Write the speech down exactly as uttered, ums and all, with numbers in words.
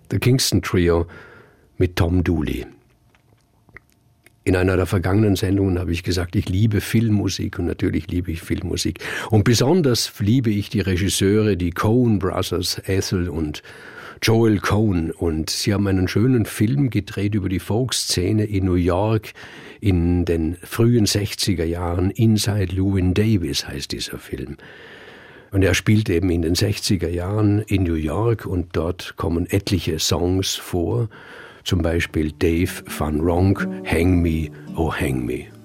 The Kingston Trio mit Tom Dooley. In einer der vergangenen Sendungen habe ich gesagt, ich liebe Filmmusik und natürlich liebe ich Filmmusik. Und besonders liebe ich die Regisseure, die Coen Brothers, Ethel und Joel Coen. Und sie haben einen schönen Film gedreht über die Folkszene in New York in den frühen sechziger Jahren. Inside Llewyn Davis heißt dieser Film. Und er spielt eben in den sechziger Jahren in New York und dort kommen etliche Songs vor. Zum Beispiel Dave Van Ronk, Hang Me, Oh Hang Me.